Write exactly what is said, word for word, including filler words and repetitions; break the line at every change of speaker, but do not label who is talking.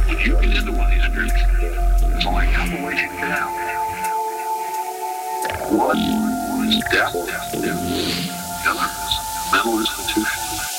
If you get into one of these groups, there's only a couple ways you can get out. One is death, death, death. The other is mental is